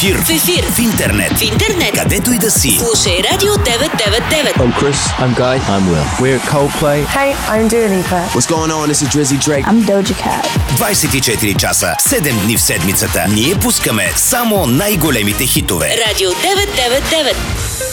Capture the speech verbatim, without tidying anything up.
ефир. В ефир. В интернет. В интернет. Където и да си. Слушай Радио деветстотин деветдесет и девет. I'm Chris. I'm Guy. I'm Will. We're Coldplay. Hey, I'm Dua Lipa. What's going on? This is Drizzy Drake. I'm Doja Cat. двайсет и четири часа, седем дни в седмицата. Ние пускаме само най-големите хитове. Радио деветстотин деветдесет и девет.